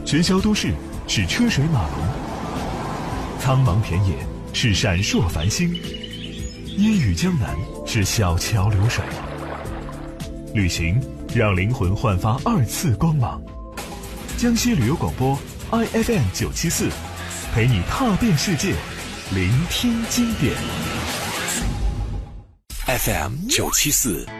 喧嚣都市是车水马龙，苍茫田野是闪烁繁星，烟雨江南是小桥流水。旅行让灵魂焕发2次光芒。江西旅游广播 IFM 974，陪你踏遍世界，聆听经典。 FM 974